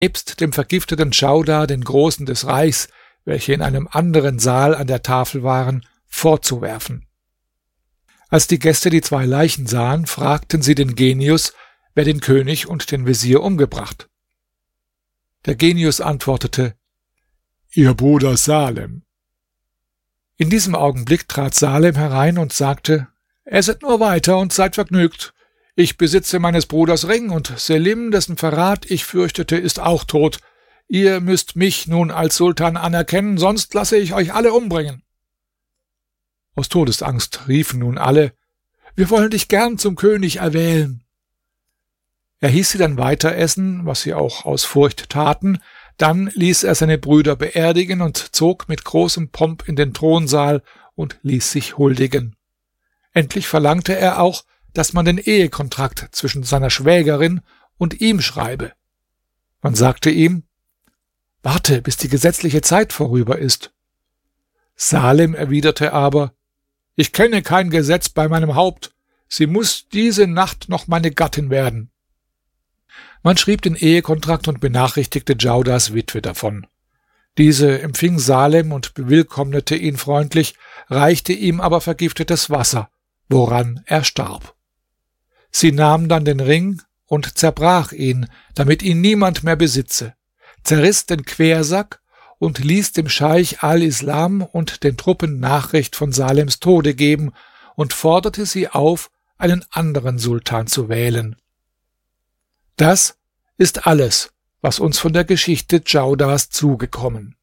nebst dem vergifteten Dschauda den Großen des Reichs, welche in einem anderen Saal an der Tafel waren, vorzuwerfen. Als die Gäste die 2 Leichen sahen, fragten sie den Genius, wer den König und den Wesir umgebracht. Der Genius antwortete: Ihr Bruder Salem. In diesem Augenblick trat Salem herein und sagte: Esset nur weiter und seid vergnügt. Ich besitze meines Bruders Ring, und Selim, dessen Verrat ich fürchtete, ist auch tot. Ihr müsst mich nun als Sultan anerkennen, sonst lasse ich euch alle umbringen. Aus Todesangst riefen nun alle: Wir wollen dich gern zum König erwählen. Er hieß sie dann weiter essen, was sie auch aus Furcht taten. Dann ließ er seine Brüder beerdigen und zog mit großem Pomp in den Thronsaal und ließ sich huldigen. Endlich verlangte er auch, dass man den Ehekontrakt zwischen seiner Schwägerin und ihm schreibe. Man sagte ihm: Warte, bis die gesetzliche Zeit vorüber ist. Salem erwiderte aber: Ich kenne kein Gesetz bei meinem Haupt. Sie muss diese Nacht noch meine Gattin werden. Man schrieb den Ehekontrakt und benachrichtigte Dschaudas Witwe davon. Diese empfing Salem und bewillkommnete ihn freundlich, reichte ihm aber vergiftetes Wasser, woran er starb. Sie nahm dann den Ring und zerbrach ihn, damit ihn niemand mehr besitze, zerriss den Quersack und ließ dem Scheich al-Islam und den Truppen Nachricht von Salems Tode geben und forderte sie auf, einen anderen Sultan zu wählen. Das ist alles, was uns von der Geschichte Dschaudas zugekommen.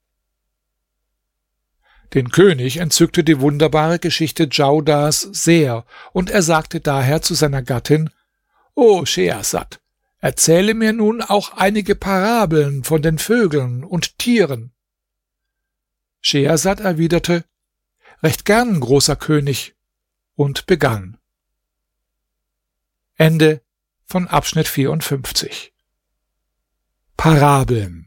Den König entzückte die wunderbare Geschichte Dschaudas sehr, und er sagte daher zu seiner Gattin: O Schehersad, erzähle mir nun auch einige Parabeln von den Vögeln und Tieren. Schehersad erwiderte: Recht gern, großer König, und begann. Ende von Abschnitt 54. Parabeln.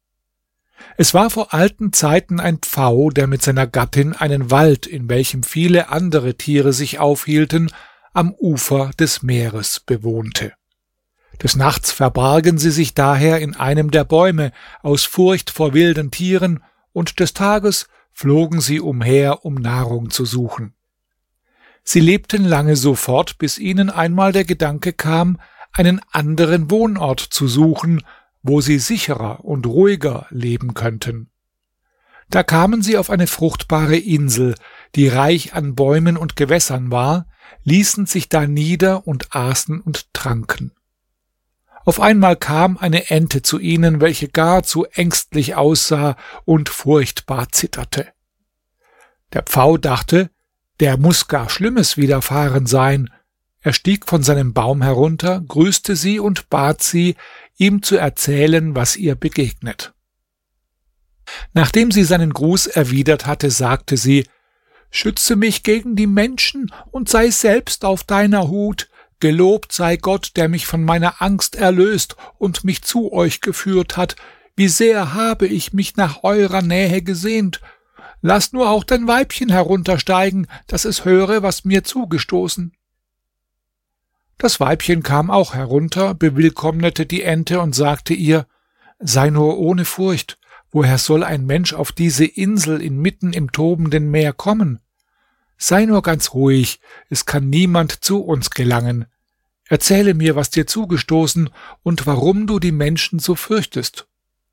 Es war vor alten Zeiten ein Pfau, der mit seiner Gattin einen Wald, in welchem viele andere Tiere sich aufhielten, am Ufer des Meeres bewohnte. Des Nachts verbargen sie sich daher in einem der Bäume aus Furcht vor wilden Tieren, und des Tages flogen sie umher, um Nahrung zu suchen. Sie lebten lange so fort, bis ihnen einmal der Gedanke kam, einen anderen Wohnort zu suchen, wo sie sicherer und ruhiger leben könnten. Da kamen sie auf eine fruchtbare Insel, die reich an Bäumen und Gewässern war, ließen sich da nieder und aßen und tranken. Auf einmal kam eine Ente zu ihnen, welche gar zu ängstlich aussah und furchtbar zitterte. Der Pfau dachte, der muß gar Schlimmes widerfahren sein. Er stieg von seinem Baum herunter, grüßte sie und bat sie, ihm zu erzählen, was ihr begegnet. Nachdem sie seinen Gruß erwidert hatte, sagte sie: Schütze mich gegen die Menschen und sei selbst auf deiner Hut. Gelobt sei Gott, der mich von meiner Angst erlöst und mich zu euch geführt hat. Wie sehr habe ich mich nach eurer Nähe gesehnt. Lass nur auch dein Weibchen heruntersteigen, dass es höre, was mir zugestoßen. Das Weibchen kam auch herunter, bewillkommnete die Ente und sagte ihr: Sei nur ohne Furcht, woher soll ein Mensch auf diese Insel inmitten im tobenden Meer kommen? Sei nur ganz ruhig, es kann niemand zu uns gelangen. Erzähle mir, was dir zugestoßen und warum du die Menschen so fürchtest.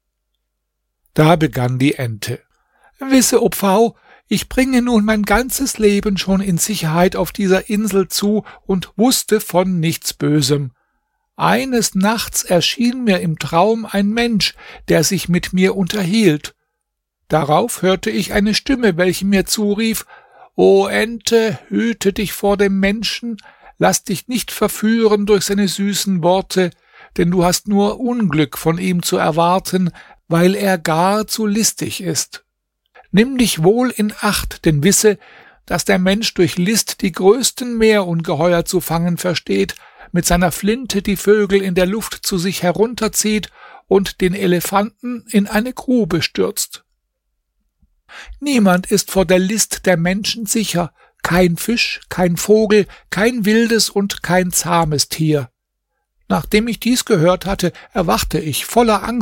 Da begann die Ente: Wisse, o Pfau, ich bringe nun mein ganzes Leben schon in Sicherheit auf dieser Insel zu und wusste von nichts Bösem. Eines Nachts erschien mir im Traum ein Mensch, der sich mit mir unterhielt. Darauf hörte ich eine Stimme, welche mir zurief: O Ente, hüte dich vor dem Menschen, lass dich nicht verführen durch seine süßen Worte, denn du hast nur Unglück von ihm zu erwarten, weil er gar zu listig ist. Nimm dich wohl in Acht, denn wisse, dass der Mensch durch List die größten Meerungeheuer zu fangen versteht, mit seiner Flinte die Vögel in der Luft zu sich herunterzieht und den Elefanten in eine Grube stürzt. Niemand ist vor der List der Menschen sicher, kein Fisch, kein Vogel, kein wildes und kein zahmes Tier. Nachdem ich dies gehört hatte, erwachte ich voller